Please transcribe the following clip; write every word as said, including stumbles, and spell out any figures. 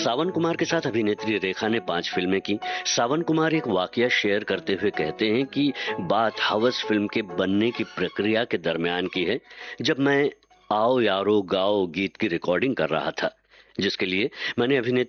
सावन कुमार के साथ अभिनेत्री रेखा ने पांच फिल्में की। सावन कुमार एक वाकया शेयर करते हुए कहते हैं कि बात हवस फिल्म के बनने की प्रक्रिया के दरमियान की है, जब मैं आओ यारो गाओ गीत की रिकॉर्डिंग कर रहा था, जिसके लिए मैंने अभिनेत्री